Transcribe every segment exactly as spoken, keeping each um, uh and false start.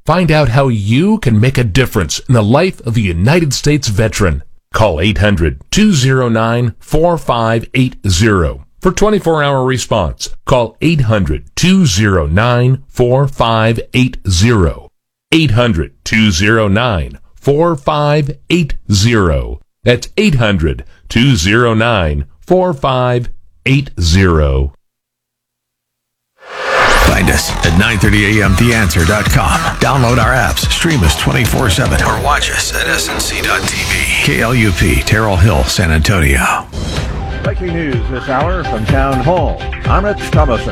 Find out how you can make a difference in the life of a United States veteran. Call eight hundred, two oh nine, four five eight oh for twenty-four hour response. Call eight hundred, two oh nine, four five eight oh. eight hundred, two oh nine, four five eight oh. That's eight hundred, two oh nine, four five eight oh. Find us at nine thirty a m the answer dot com. Download our apps, stream us twenty-four seven, or watch us at S N C dot T V. K L U P, Terrell Hill, San Antonio. Breaking news this hour from Town Hall. I'm Rich Thomason.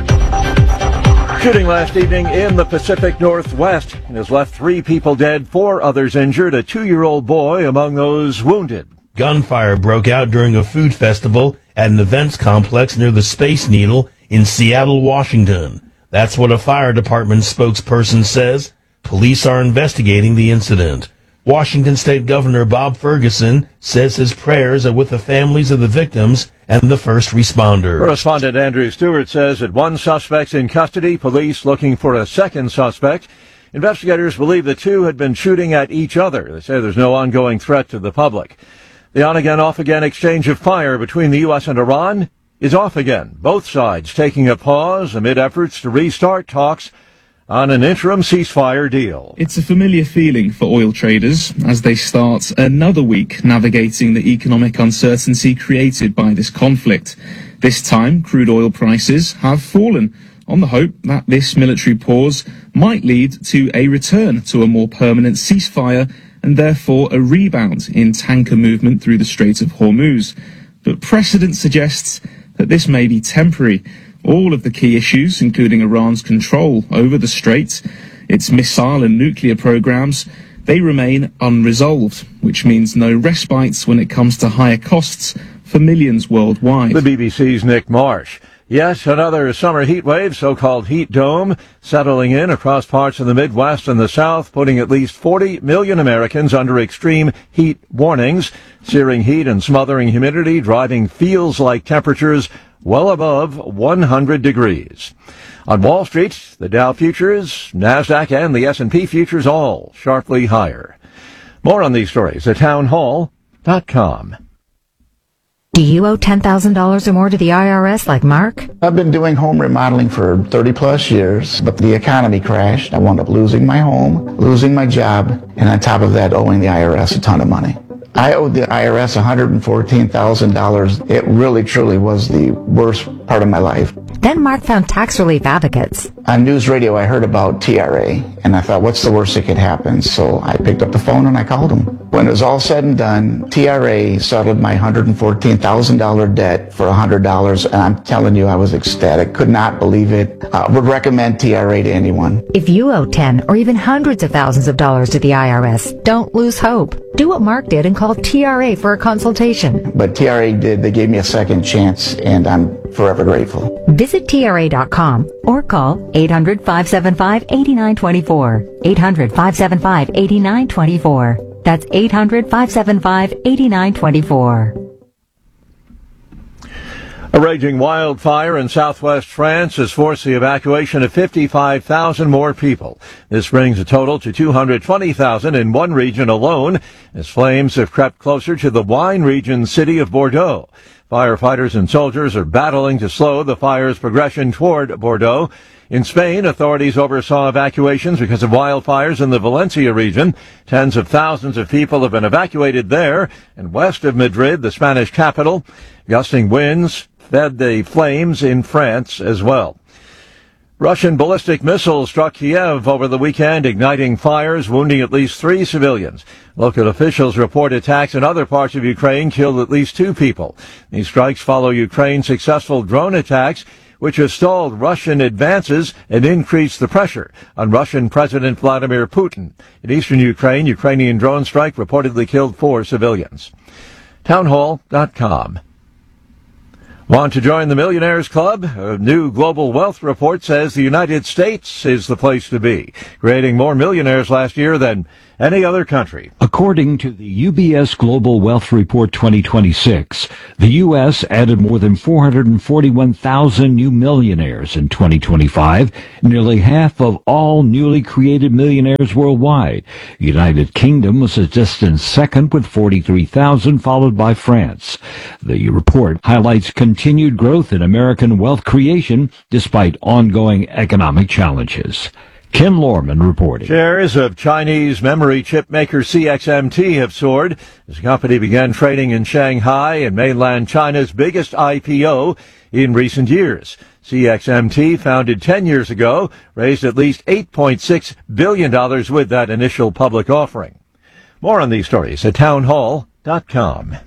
Shooting last evening in the Pacific Northwest has left three people dead, four others injured, a two-year-old boy among those wounded. Gunfire broke out during a food festival at an events complex near the Space Needle in Seattle, Washington. That's what a fire department spokesperson says. Police are investigating the incident. Washington State Governor Bob Ferguson says his prayers are with the families of the victims and the first responders. Correspondent Andrew Stewart says that one suspect's in custody, police looking for a second suspect. Investigators believe the two had been shooting at each other. They say there's no ongoing threat to the public. The on-again, off-again exchange of fire between the U S and Iran is off again. Both sides taking a pause amid efforts to restart talks on an interim ceasefire deal. It's a familiar feeling for oil traders as they start another week navigating the economic uncertainty created by this conflict. This time, crude oil prices have fallen on the hope that this military pause might lead to a return to a more permanent ceasefire and therefore a rebound in tanker movement through the Strait of Hormuz. But precedent suggests that this may be temporary. All of the key issues, including Iran's control over the Strait, its missile and nuclear programs, they remain unresolved, which means no respite when it comes to higher costs for millions worldwide. The B B C's Nick Marsh. Yes, another summer heat wave, so-called heat dome, settling in across parts of the Midwest and the South, putting at least forty million Americans under extreme heat warnings. Searing heat and smothering humidity, driving feels-like temperatures well above one hundred degrees. On Wall Street, the Dow futures, NASDAQ, and the S and P futures all sharply higher. More on these stories at town hall dot com. Do you owe ten thousand dollars or more to the I R S like Mark? I've been doing home remodeling for thirty plus years, but the economy crashed. I wound up losing my home, losing my job, and on top of that, owing the I R S a ton of money. I owed the I R S one hundred fourteen thousand dollars. It really, truly was the worst part of my life. Then Mark found Tax Relief Advocates. On news radio, I heard about T R A, and I thought, what's the worst that could happen? So I picked up the phone and I called them. When it was all said and done, T R A settled my one hundred fourteen thousand dollars debt for one hundred dollars, and I'm telling you, I was ecstatic. Could not believe it. Uh, would recommend T R A to anyone. If you owe ten or even hundreds of thousands of dollars to the I R S, don't lose hope. Do what Mark did and call T R A for a consultation. But T R A did. They gave me a second chance, and I'm forever grateful. Visit T R A dot com or call eight hundred, five seven five, eight nine two four. eight hundred, five seven five, eight nine two four. That's eight hundred, five seven five, eight nine two four. A raging wildfire in southwest France has forced the evacuation of fifty-five thousand more people. This brings the total to two hundred twenty thousand in one region alone, as flames have crept closer to the wine region city of Bordeaux. Firefighters and soldiers are battling to slow the fire's progression toward Bordeaux. In Spain, authorities oversaw evacuations because of wildfires in the Valencia region. Tens of thousands of people have been evacuated there. And west of Madrid, the Spanish capital, gusting winds fed the flames in France as well. Russian ballistic missiles struck Kiev over the weekend, igniting fires, wounding at least three civilians. Local officials report attacks in other parts of Ukraine killed at least two people. These strikes follow Ukraine's successful drone attacks, which have stalled Russian advances and increased the pressure on Russian President Vladimir Putin. In eastern Ukraine, Ukrainian drone strike reportedly killed four civilians. town hall dot com. Want to join the Millionaires Club? A new global wealth report says the United States is the place to be, creating more millionaires last year than any other country. According According to the U B S Global Wealth Report twenty twenty-six, the U S added more than four hundred forty-one thousand new millionaires in twenty twenty-five, nearly half of all newly created millionaires worldwide. United Kingdom was a distant second with forty-three thousand, followed by France. The report highlights continued growth in American wealth creation despite ongoing economic challenges. Ken Lorman reporting. Shares of Chinese memory chip maker C X M T have soared as the company began trading in Shanghai and mainland China's biggest I P O in recent years. C X M T, founded ten years ago, raised at least eight point six billion dollars with that initial public offering. More on these stories at townhall dot com.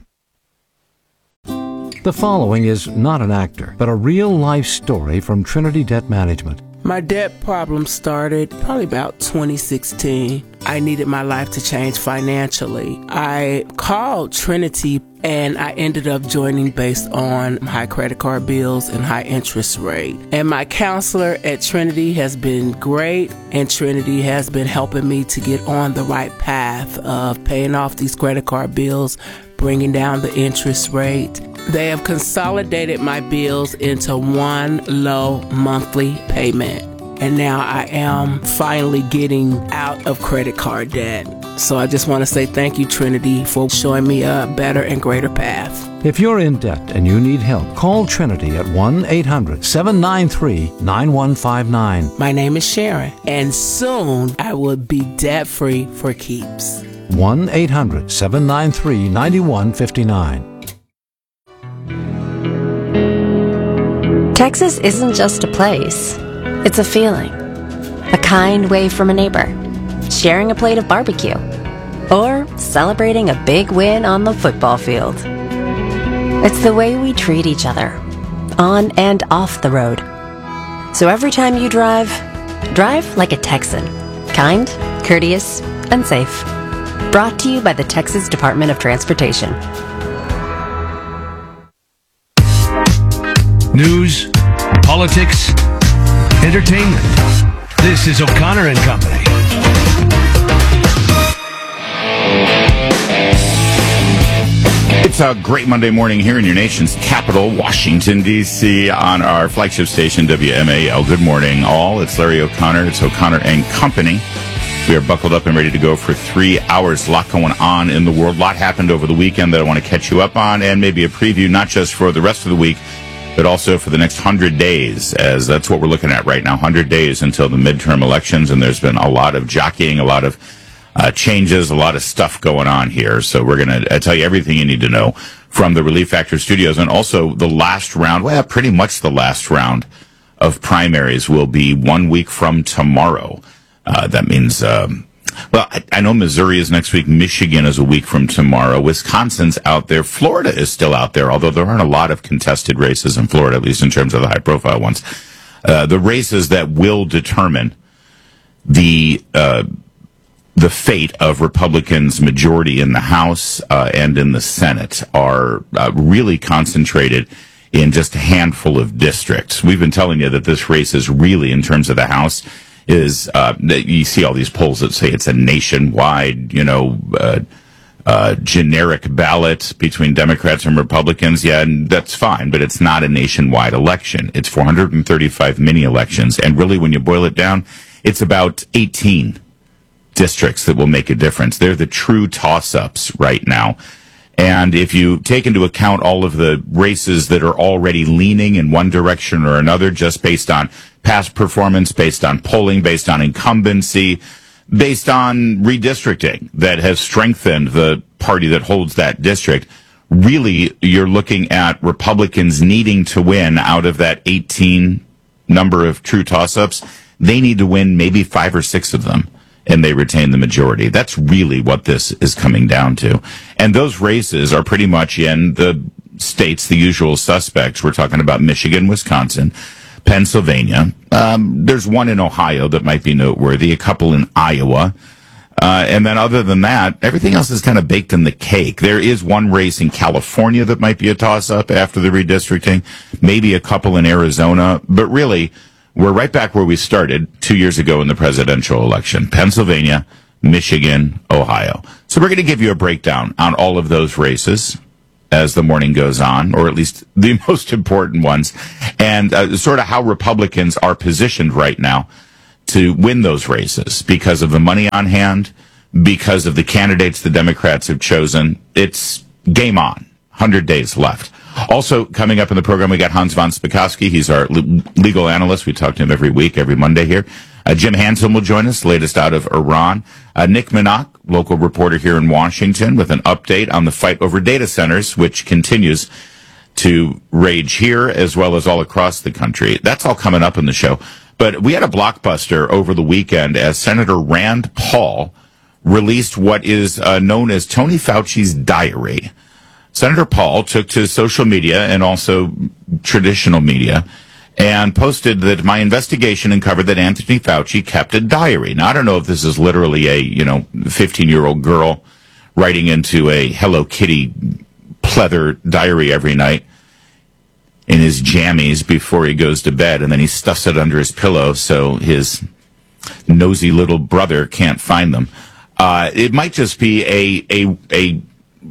The following is not an actor, but a real-life story from Trinity Debt Management. My debt problem started probably about twenty sixteen. I needed my life to change financially. I called Trinity and I ended up joining based on high credit card bills and high interest rate. And my counselor at Trinity has been great, and Trinity has been helping me to get on the right path of paying off these credit card bills, bringing down the interest rate. They have consolidated my bills into one low monthly payment. And now I am finally getting out of credit card debt. So I just want to say thank you, Trinity, for showing me a better and greater path. If you're in debt and you need help, call Trinity at one eight hundred seven nine three nine one five nine. My name is Sharon, and soon I will be debt-free for keeps. one eight hundred seven nine three nine one five nine. Texas isn't just a place, it's a feeling. A kind wave from a neighbor, sharing a plate of barbecue, or celebrating a big win on the football field. It's the way we treat each other, on and off the road. So every time you drive, drive like a Texan. Kind, courteous, and safe. Brought to you by the Texas Department of Transportation. News, politics, entertainment. This is O'Connor and Company. It's a great Monday morning here in your nation's capital, Washington, D C, on our flagship station, W M A L. Good morning, all. It's Larry O'Connor. It's O'Connor and Company. We are buckled up and ready to go for three hours. A lot going on in the world. A lot happened over the weekend that I want to catch you up on, and maybe a preview not just for the rest of the week, but also for the next one hundred days, as that's what we're looking at right now, one hundred days until the midterm elections, and there's been a lot of jockeying, a lot of uh, changes, a lot of stuff going on here. So we're going to tell you everything you need to know from the Relief Factor studios, and also the last round, well, pretty much the last round of primaries will be one week from tomorrow. Uh, that means... Um, Well, I, I know Missouri is next week. Michigan is a week from tomorrow. Wisconsin's out there. Florida is still out there, although there aren't a lot of contested races in Florida, at least in terms of the high-profile ones. Uh, the races that will determine the uh, the fate of Republicans' majority in the House uh, and in the Senate are uh, really concentrated in just a handful of districts. We've been telling you that this race is really, in terms of the House, is uh, that you see all these polls that say it's a nationwide, you know, uh, uh, generic ballot between Democrats and Republicans. Yeah, and that's fine, but it's not a nationwide election. It's four hundred thirty-five mini elections, and really, when you boil it down, it's about eighteen districts that will make a difference. They're the true toss-ups right now. And if you take into account all of the races that are already leaning in one direction or another, just based on past performance, based on polling, based on incumbency, based on redistricting that has strengthened the party that holds that district, really you're looking at Republicans needing to win out of that eighteen number of true toss-ups. They need to win maybe five or six of them, and they retain the majority. That's really what this is coming down to. And those races are pretty much in the states, the usual suspects. We're talking about Michigan, Wisconsin, Pennsylvania. Um, there's one in Ohio that might be noteworthy, a couple in Iowa. Uh, and then other than that, everything else is kind of baked in the cake. There is one race in California that might be a toss-up after the redistricting, maybe a couple in Arizona. But really, we're right back where we started two years ago in the presidential election. Pennsylvania, Michigan, Ohio. So we're going to give you a breakdown on all of those races as the morning goes on, or at least the most important ones, and uh, sort of how Republicans are positioned right now to win those races because of the money on hand, because of the candidates the Democrats have chosen. It's game on. one hundred days left. Also, coming up in the program, we got Hans von Spakovsky. He's our le- legal analyst. We talk to him every week, every Monday here. Uh, Jim Hansen will join us, latest out of Iran. Uh, Nick Minock, local reporter here in Washington, with an update on the fight over data centers, which continues to rage here as well as all across the country. That's all coming up in the show. But we had a blockbuster over the weekend as Senator Rand Paul released what is uh, known as Tony Fauci's diary. Senator Paul took to social media and also traditional media and posted that my investigation uncovered that Anthony Fauci kept a diary. Now, I don't know if this is literally a, you know, fifteen-year-old girl writing into a Hello Kitty pleather diary every night in his jammies before he goes to bed, and then he stuffs it under his pillow so his nosy little brother can't find them. Uh, it might just be a, a, a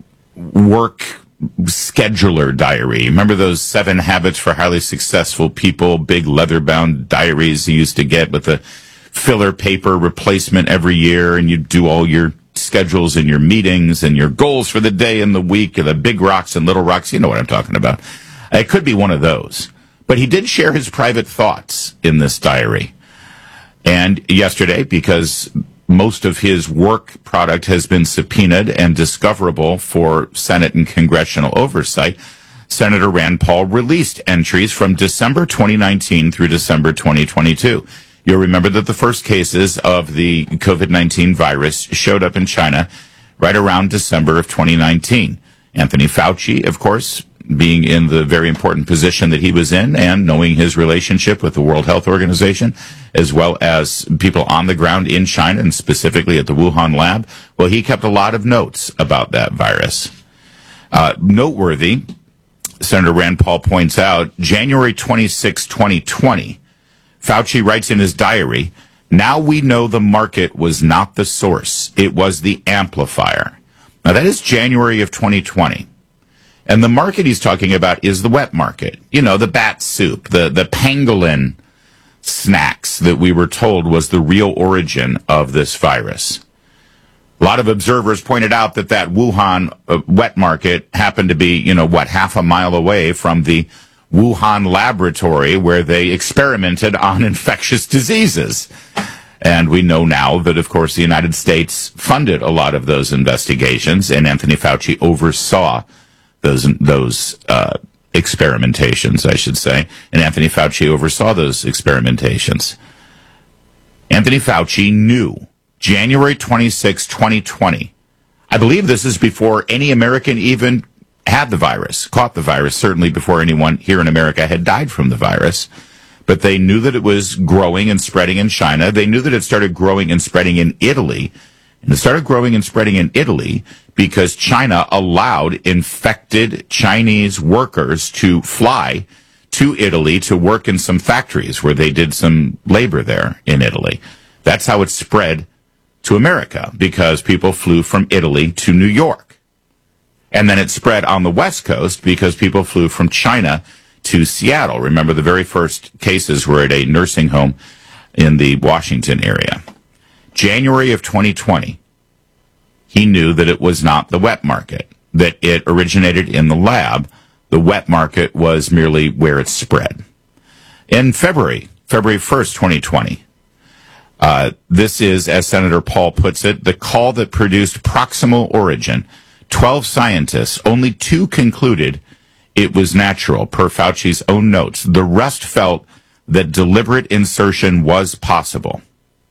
work scheduler diary. Remember those seven habits for highly successful people, big leather-bound diaries you used to get with a filler paper replacement every year, and you do all your schedules and your meetings and your goals for the day and the week, and the big rocks and little rocks. You know what I'm talking about. It could be one of those. But he did share his private thoughts in this diary. And yesterday, because most of his work product has been subpoenaed and discoverable for Senate and congressional oversight, Senator Rand Paul released entries from December twenty nineteen through December twenty twenty-two. You'll remember that the first cases of the COVID nineteen virus showed up in China right around December of twenty nineteen. Anthony Fauci, of course, being in the very important position that he was in and knowing his relationship with the World Health Organization, as well as people on the ground in China and specifically at the Wuhan lab, well, he kept a lot of notes about that virus. Uh, noteworthy, Senator Rand Paul points out, January twenty-sixth, twenty twenty, Fauci writes in his diary, "Now we know the market was not the source. It was the amplifier." Now, that is January of twenty twenty. And the market he's talking about is the wet market. You know, the bat soup, the, the pangolin snacks that we were told was the real origin of this virus. A lot of observers pointed out that that Wuhan uh, wet market happened to be, you know, what, half a mile away from the Wuhan laboratory where they experimented on infectious diseases. And we know now that, of course, the United States funded a lot of those investigations, and Anthony Fauci oversaw those those uh, experimentations, I should say. And Anthony Fauci oversaw those experimentations. Anthony Fauci knew January twenty-sixth, twenty twenty. I believe this is before any American even had the virus, caught the virus, certainly before anyone here in America had died from the virus. But they knew that it was growing and spreading in China. They knew that it started growing and spreading in Italy. And it started growing and spreading in Italy because China allowed infected Chinese workers to fly to Italy to work in some factories where they did some labor there in Italy. That's how it spread to America, because people flew from Italy to New York. And then it spread on the West Coast because people flew from China to Seattle. Remember, the very first cases were at a nursing home in the Washington area. January of twenty twenty, he knew that it was not the wet market, that it originated in the lab. The wet market was merely where it spread. In February, February first, twenty twenty, uh, this is, as Senator Paul puts it, the call that produced proximal origin. Twelve scientists, only two concluded it was natural, per Fauci's own notes. The rest felt that deliberate insertion was possible.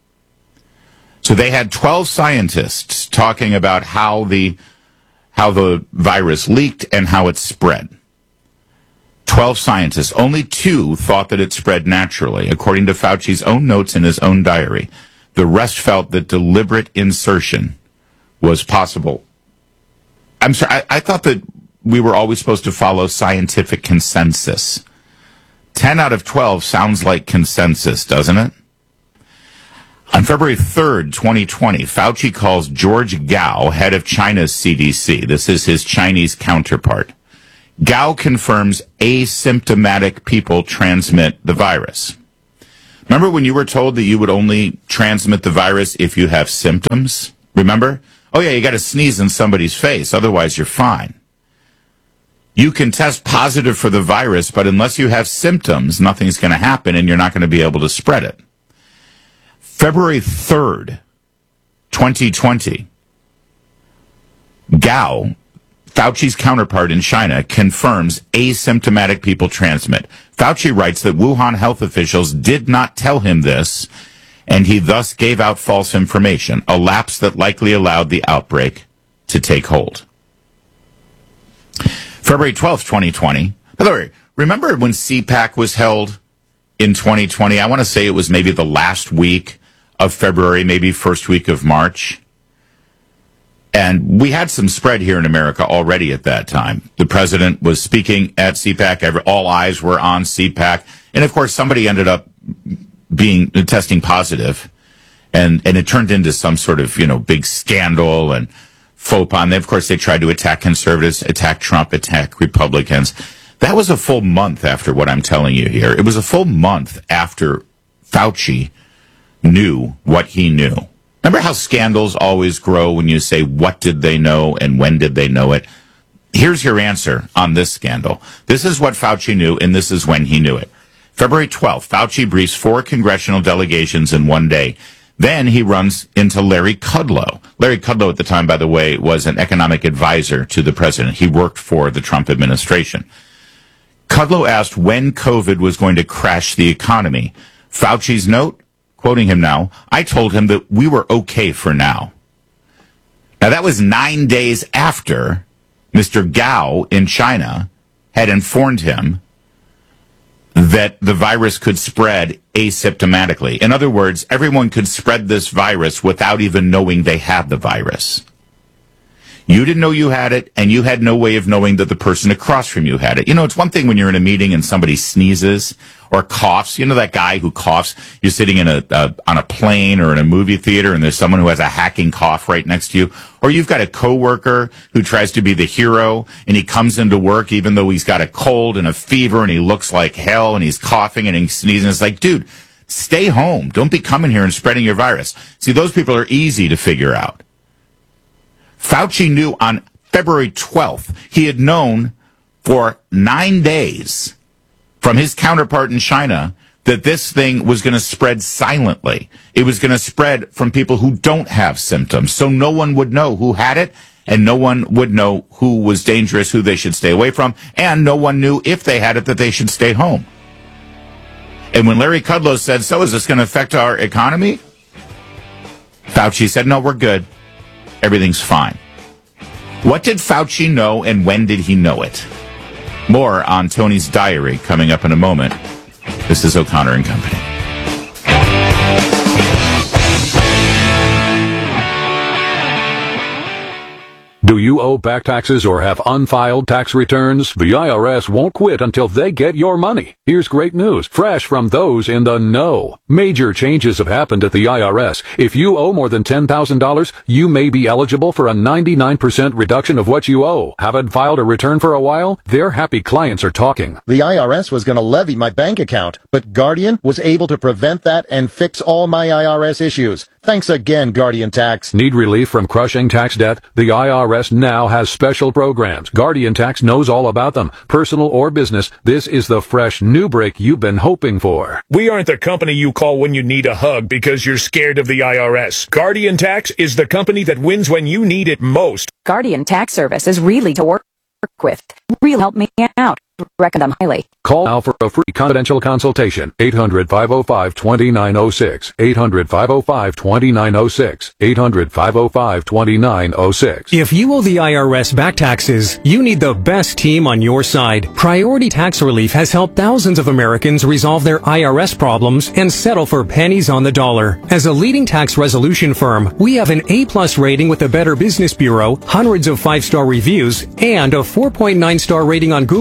So they had twelve scientists talking about how the how the virus leaked and how it spread. twelve scientists. Only two thought that it spread naturally, according to Fauci's own notes in his own diary. The rest felt that deliberate insertion was possible. I'm sorry, I, I thought that we were always supposed to follow scientific consensus. ten out of twelve sounds like consensus, doesn't it? On February third, twenty twenty, Fauci calls George Gao, head of China's C D C. This is his Chinese counterpart. Gao confirms asymptomatic people transmit the virus. Remember when you were told that you would only transmit the virus if you have symptoms? Remember? Oh yeah, you got to sneeze in somebody's face, otherwise you're fine. You can test positive for the virus, but unless you have symptoms, nothing's going to happen and you're not going to be able to spread it. February third, twenty twenty, Gao, Fauci's counterpart in China, confirms asymptomatic people transmit. Fauci writes that Wuhan health officials did not tell him this, and he thus gave out false information, a lapse that likely allowed the outbreak to take hold. February twelfth, twenty twenty. By the way, remember when C PAC was held in twenty twenty? I want to say it was maybe the last week of February, maybe first week of March. And we had some spread here in America already at that time. The president was speaking at C PAC. Every, all eyes were on C PAC. And, of course, somebody ended up being testing positive. And, and it turned into some sort of, you know, big scandal and faux pas. And then, of course, they tried to attack conservatives, attack Trump, attack Republicans. That was a full month after what I'm telling you here. It was a full month after Fauci knew what he knew. Remember how scandals always grow when you say, what did they know and when did they know it? Here's your answer on this scandal. This is what Fauci knew, and this is when he knew it. February twelfth, Fauci briefs four congressional delegations in one day. Then he runs into Larry Kudlow. Larry Kudlow at the time, by the way, was an economic advisor to the president. He worked for the Trump administration. Kudlow asked when COVID was going to crash the economy. Fauci's note, quoting him now, I told him that we were okay for now. Now, that was nine days after Mister Gao in China had informed him that the virus could spread asymptomatically. In other words, everyone could spread this virus without even knowing they had the virus. You didn't know you had it, and you had no way of knowing that the person across from you had it. You know, it's one thing when you're in a meeting and somebody sneezes or coughs. You know that guy who coughs? You're sitting in a uh, on a plane or in a movie theater, and there's someone who has a hacking cough right next to you. Or you've got a coworker who tries to be the hero, and he comes into work even though he's got a cold and a fever, and he looks like hell, and he's coughing and he's sneezing. It's like, dude, stay home. Don't be coming here and spreading your virus. See, those people are easy to figure out. Fauci knew on February twelfth, he had known for nine days from his counterpart in China that this thing was going to spread silently. It was going to spread from people who don't have symptoms. So no one would know who had it, and no one would know who was dangerous, who they should stay away from, and no one knew if they had it that they should stay home. And when Larry Kudlow said, so is this going to affect our economy? Fauci said, no, we're good. Everything's fine. What did Fauci know, and when did he know it? More on Tony's diary coming up in a moment. This is O'Connor and Company. Do you owe back taxes or have unfiled tax returns? The I R S won't quit until they get your money. Here's great news, fresh from those in the know. Major changes have happened at the I R S. If you owe more than ten thousand dollars, you may be eligible for a ninety-nine percent reduction of what you owe. Haven't filed a return for a while? Their happy clients are talking. The I R S was going to levy my bank account, but Guardian was able to prevent that and fix all my I R S issues. Thanks again, Guardian Tax. Need relief from crushing tax debt? The I R S now has special programs. Guardian Tax knows all about them. Personal or business, this is the fresh new break you've been hoping for. We aren't the company you call when you need a hug because you're scared of the I R S. Guardian Tax is the company that wins when you need it most. Guardian Tax Service is really to work with. Really help me out. Recommend them highly. Call now for a free confidential consultation. eight hundred, five oh five, two nine oh six. eight hundred, five oh five, two nine oh six. eight hundred, five oh five, two nine oh six. If you owe the I R S back taxes, you need the best team on your side. Priority Tax Relief has helped thousands of Americans resolve their I R S problems and settle for pennies on the dollar. As a leading tax resolution firm, we have an A-plus rating with the Better Business Bureau, hundreds of five-star reviews, and a four point nine star rating on Google.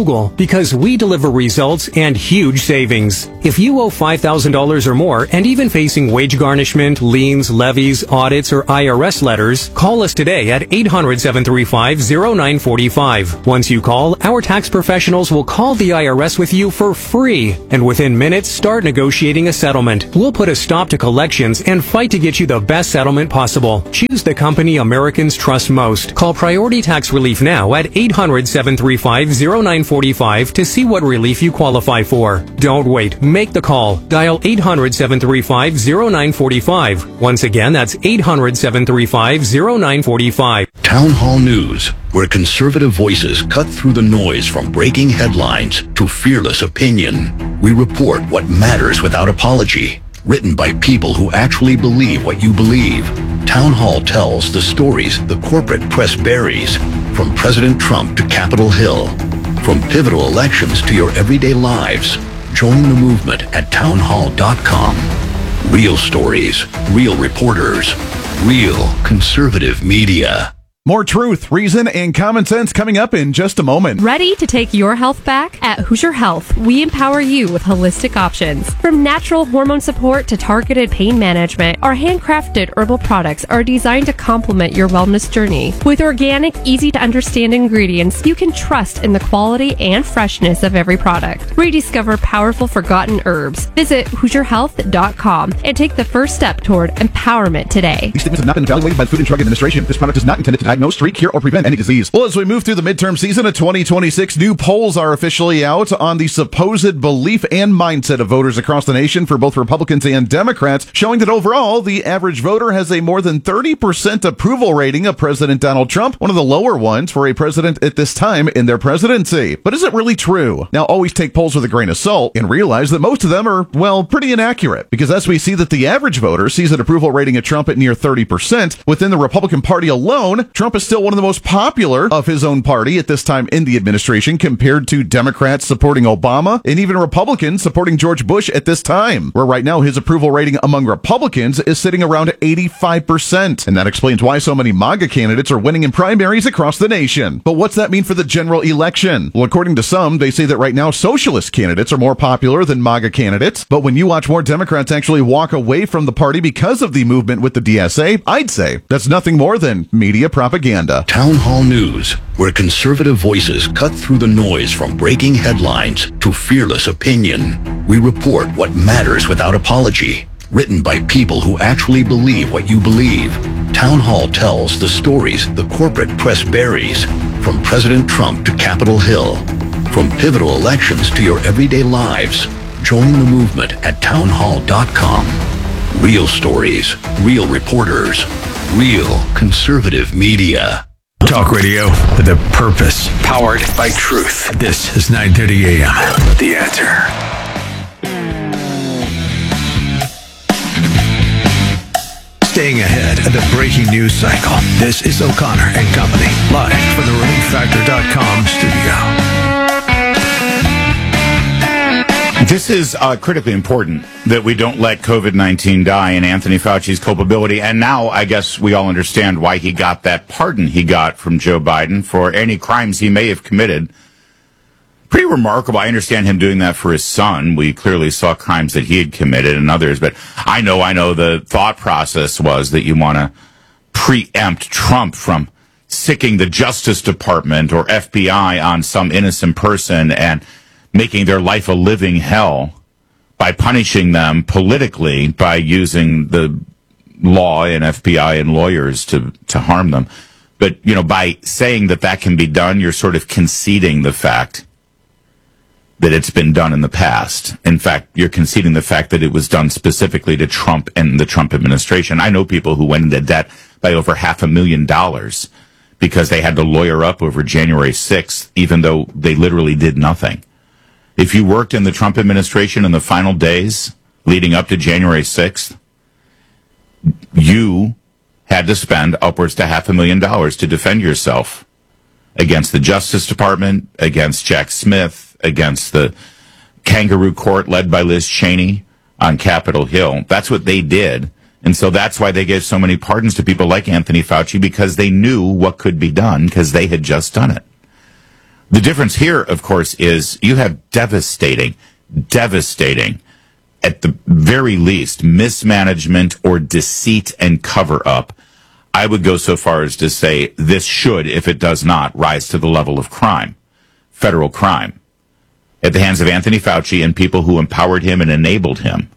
because we deliver results and huge savings. If you owe five thousand dollars or more and even facing wage garnishment, liens, levies, audits, or I R S letters, call us today at eight hundred, seven three five, zero nine four five. Once you call, our tax professionals will call the I R S with you for free, and within minutes start negotiating a settlement. We'll put a stop to collections and fight to get you the best settlement possible. Choose the company Americans trust most. Call Priority Tax Relief now at eight hundred, seven three five, zero nine four five to see what relief you qualify for. Don't wait. Make the call. Dial eight hundred, seven three five, zero nine four five. Once again, that's eight hundred, seven three five, zero nine four five. Town Hall News, where conservative voices cut through the noise from breaking headlines to fearless opinion. We report what matters without apology. Written by people who actually believe what you believe. Town Hall tells the stories the corporate press buries, from President Trump to Capitol Hill, from pivotal elections to your everyday lives. Join the movement at town hall dot com. Real stories, real reporters, real conservative media. More truth, reason, and common sense coming up in just a moment. Ready to take your health back? At Hoosier Health, we empower you with holistic options. From natural hormone support to targeted pain management, our handcrafted herbal products are designed to complement your wellness journey. With organic, easy-to-understand ingredients, you can trust in the quality and freshness of every product. Rediscover powerful forgotten herbs. Visit hoosier health dot com and take the first step toward empowerment today. These statements have not been evaluated by the Food and Drug Administration. This product is not intended to diagnose, treat, cure, or prevent any disease. Well, as we move through the midterm season of twenty twenty-six, new polls are officially out on the supposed belief and mindset of voters across the nation for both Republicans and Democrats, showing that overall, the average voter has a more than thirty percent approval rating of President Donald Trump, one of the lower ones for a president at this time in their presidency. But is it really true? Now, always take polls with a grain of salt and realize that most of them are, well, pretty inaccurate, because as we see that the average voter sees an approval rating of Trump at near thirty percent, within the Republican Party alone, Trump is still one of the most popular of his own party at this time in the administration compared to Democrats supporting Obama and even Republicans supporting George Bush at this time, where right now his approval rating among Republicans is sitting around eighty-five percent. And that explains why so many MAGA candidates are winning in primaries across the nation. But what's that mean for the general election? Well, according to some, they say that right now socialist candidates are more popular than MAGA candidates. But when you watch more Democrats actually walk away from the party because of the movement with the D S A, I'd say that's nothing more than media propaganda. Town Hall News, where conservative voices cut through the noise from breaking headlines to fearless opinion. We report what matters without apology. Written by people who actually believe what you believe. Town Hall tells the stories the corporate press buries, from President Trump to Capitol Hill, from pivotal elections to your everyday lives. Join the movement at town hall dot com. Real stories, real reporters, real conservative media. Talk radio with a purpose. Powered by truth. This is nine thirty a.m. The Answer. Staying ahead of the breaking news cycle. This is O'Connor and Company, live from the relief factor dot com studio. This is uh, critically important that we don't let COVID nineteen die and Anthony Fauci's culpability. And now I guess we all understand why he got that pardon he got from Joe Biden for any crimes he may have committed. Pretty remarkable. I understand him doing that for his son. We clearly saw crimes that he had committed and others. But I know, I know the thought process was that you want to preempt Trump from sicking the Justice Department or F B I on some innocent person and making their life a living hell by punishing them politically by using the law and F B I and lawyers to, to harm them. But, you know, by saying that that can be done, you're sort of conceding the fact that it's been done in the past. In fact, you're conceding the fact that it was done specifically to Trump and the Trump administration. I know people who went into debt by over half a million dollars because they had to lawyer up over January sixth, even though they literally did nothing. If you worked in the Trump administration in the final days leading up to January sixth, you had to spend upwards to half a million dollars to defend yourself against the Justice Department, against Jack Smith, against the kangaroo court led by Liz Cheney on Capitol Hill. That's what they did. And so that's why they gave so many pardons to people like Anthony Fauci, because they knew what could be done because they had just done it. The difference here, of course, is you have devastating, devastating, at the very least, mismanagement or deceit and cover-up. I would go so far as to say this should, if it does not, rise to the level of crime, federal crime, at the hands of Anthony Fauci and people who empowered him and enabled him.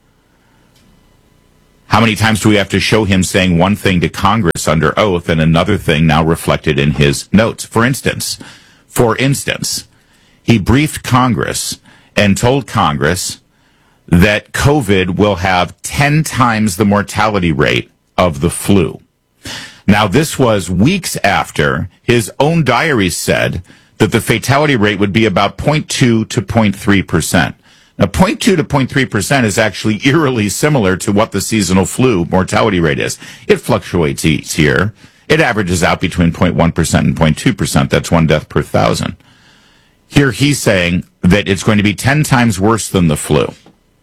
How many times do we have to show him saying one thing to Congress under oath and another thing now reflected in his notes? For instance, for instance, he briefed Congress and told Congress that COVID will have ten times the mortality rate of the flu. Now, this was weeks after his own diary said that the fatality rate would be about zero point two to zero point three percent. Now, zero point two to zero point three percent is actually eerily similar to what the seasonal flu mortality rate is. It fluctuates each year. It averages out between zero point one percent and zero point two percent. That's one death per thousand. Here he's saying that it's going to be ten times worse than the flu.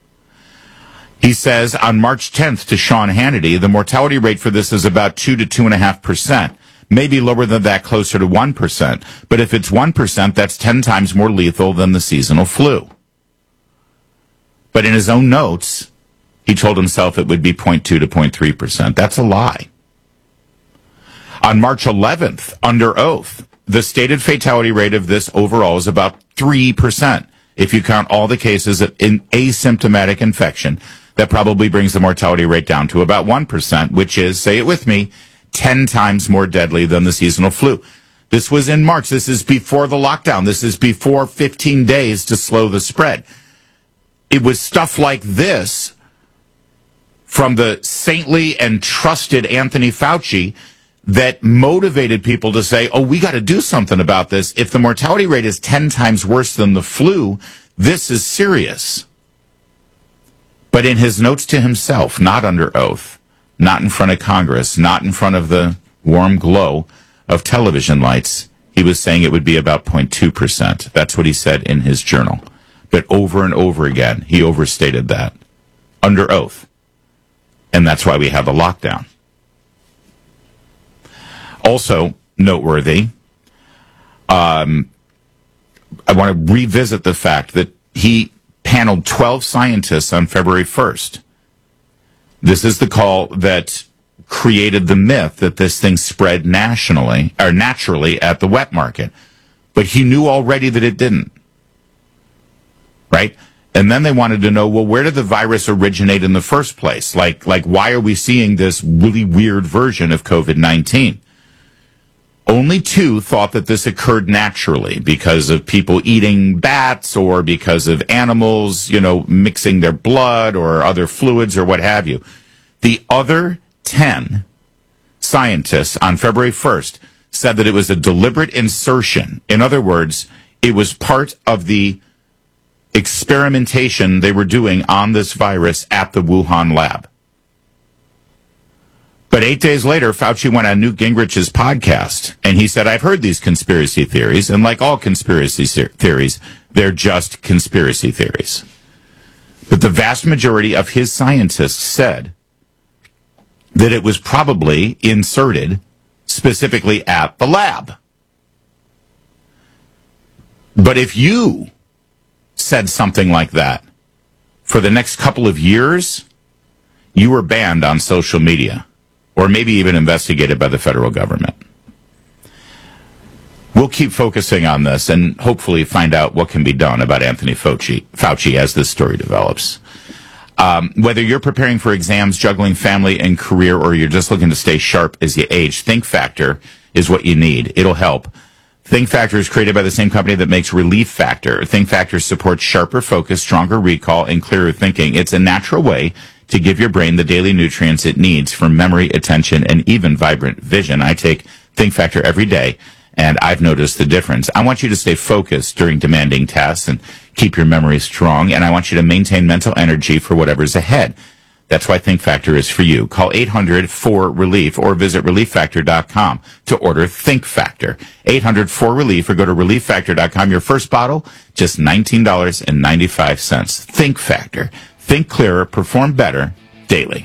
He says on March tenth to Sean Hannity, the mortality rate for this is about two to two point five percent. Maybe lower than that, closer to one percent. But if it's one percent, that's ten times more lethal than the seasonal flu. But in his own notes, he told himself it would be zero point two to zero point three percent. That's a lie. On March eleventh, under oath, the stated fatality rate of this overall is about three percent. If you count all the cases of in asymptomatic infection, that probably brings the mortality rate down to about one percent, which is, say it with me, ten times more deadly than the seasonal flu. This was in March. This is before the lockdown. This is before fifteen days to slow the spread. It was stuff like this from the saintly and trusted Anthony Fauci that motivated people to say, oh, we got to do something about this. If the mortality rate is ten times worse than the flu, this is serious. But in his notes to himself, not under oath, not in front of Congress, not in front of the warm glow of television lights, he was saying it would be about zero point two percent. That's what he said in his journal. But over and over again, he overstated that under oath. And that's why we have a lockdown. Also noteworthy, um, I want to revisit the fact that he paneled twelve scientists on February first. This is the call that created the myth that this thing spread nationally or naturally at the wet market. But he knew already that it didn't. Right? And then they wanted to know, well, where did the virus originate in the first place? Like, like why are we seeing this really weird version of COVID nineteen? Only two thought that this occurred naturally because of people eating bats or because of animals, you know, mixing their blood or other fluids or what have you. The other ten scientists on February first said that it was a deliberate insertion. In other words, it was part of the experimentation they were doing on this virus at the Wuhan lab. But eight days later, Fauci went on Newt Gingrich's podcast, and he said, I've heard these conspiracy theories, and like all conspiracy theories, they're just conspiracy theories. But the vast majority of his scientists said that it was probably inserted specifically at the lab. But if you said something like that for the next couple of years, you were banned on social media. Or maybe even investigated by the federal government. We'll keep focusing on this and hopefully find out what can be done about Anthony Fauci, Fauci as this story develops. Um, whether you're preparing for exams, juggling family and career, or you're just looking to stay sharp as you age, Think Factor is what you need. It'll help. Think Factor is created by the same company that makes Relief Factor. Think Factor supports sharper focus, stronger recall, and clearer thinking. It's a natural way to give your brain the daily nutrients it needs for memory, attention, and even vibrant vision. I take Think Factor every day, and I've noticed the difference. I want you to stay focused during demanding tests and keep your memory strong, and I want you to maintain mental energy for whatever's ahead. That's why Think Factor is for you. Call eight hundred four relief or visit relief factor dot com to order Think Factor. eight hundred four relief or go to relief factor dot com. Your first bottle, just nineteen dollars and ninety-five cents. Think Factor. Think clearer, perform better, daily.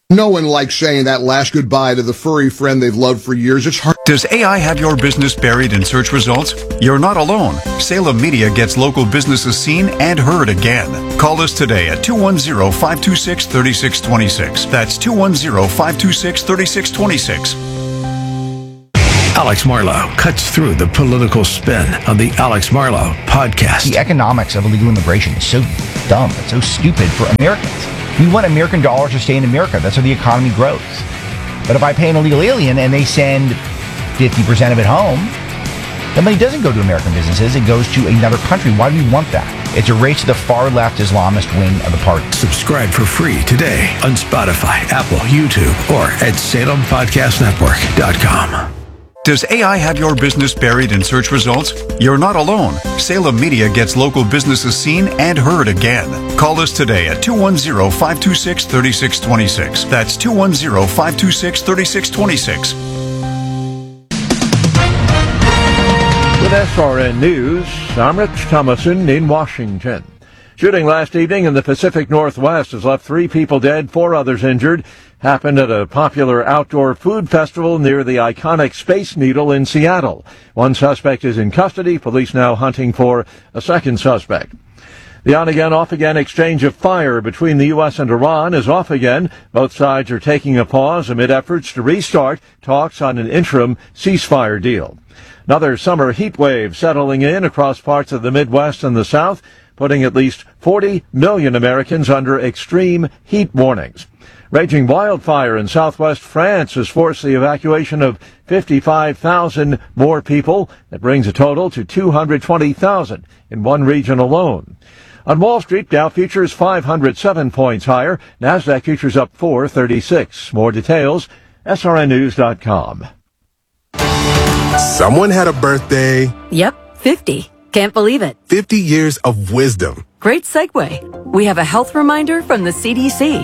No one likes saying that last goodbye to the furry friend they've loved for years. It's hard. Does A I have your business buried in search results? You're not alone. Salem Media gets local businesses seen and heard again. Call us today at two one zero, five two six, three six two six. That's two one zero, five two six, three six two six. Alex Marlow cuts through the political spin on the Alex Marlow podcast. The economics of illegal immigration is so dumb. It's so stupid for Americans. We want American dollars to stay in America. That's how the economy grows. But if I pay an illegal alien and they send fifty percent of it home, the money doesn't go to American businesses. It goes to another country. Why do we want that? It's a race to the far-left Islamist wing of the party. Subscribe for free today on Spotify, Apple, YouTube, or at Salem Podcast Network dot com. Does A I have your business buried in search results? You're not alone. Salem Media gets local businesses seen and heard again. Call us today at two one zero, five two six, three six two six. That's two one zero, five two six, three six two six. With S R N News, I'm Rich Thomason in Washington. Shooting last evening in the Pacific Northwest has left three people dead, four others injured. Happened at a popular outdoor food festival near the iconic Space Needle in Seattle. One suspect is in custody. Police now hunting for a second suspect. The on-again, off-again exchange of fire between the U S and Iran is off again. Both sides are taking a pause amid efforts to restart talks on an interim ceasefire deal. Another summer heat wave settling in across parts of the Midwest and the South, putting at least forty million Americans under extreme heat warnings. Raging wildfire in southwest France has forced the evacuation of fifty-five thousand more people. That brings a total to two hundred twenty thousand in one region alone. On Wall Street, Dow futures five hundred seven points higher. NASDAQ futures up four thirty-six. More details, S R N news dot com. Someone had a birthday. Yep, fifty. Can't believe it. fifty years of wisdom. Great segue. We have a health reminder from the C D C.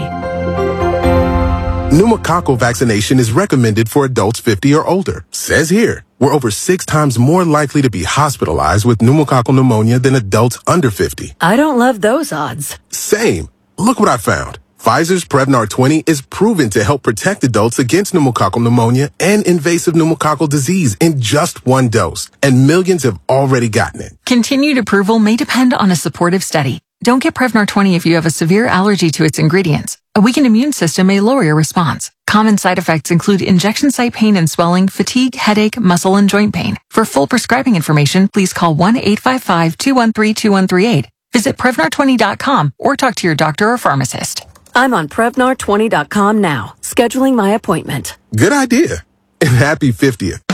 Pneumococcal vaccination is recommended for adults fifty or older. Says here, we're over six times more likely to be hospitalized with pneumococcal pneumonia than adults under fifty. I don't love those odds. Same. Look what I found. Pfizer's Prevnar twenty is proven to help protect adults against pneumococcal pneumonia and invasive pneumococcal disease in just one dose, and millions have already gotten it. Continued approval may depend on a supportive study. Don't get Prevnar twenty if you have a severe allergy to its ingredients. A weakened immune system may lower your response. Common side effects include injection site pain and swelling, fatigue, headache, muscle, and joint pain. For full prescribing information, please call one eight five five, two one three, two one three eight. Visit Prevnar twenty dot com or talk to your doctor or pharmacist. I'm on Prevnar twenty dot com now, scheduling my appointment. Good idea. And happy fiftieth.